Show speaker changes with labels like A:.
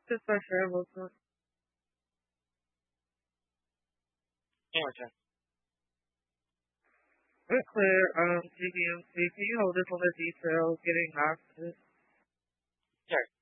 A: Just for sure, Wilson.
B: Hamilton.
A: We're clear, GBMC. Can you hold this on the detail getting knocked?
B: Sure.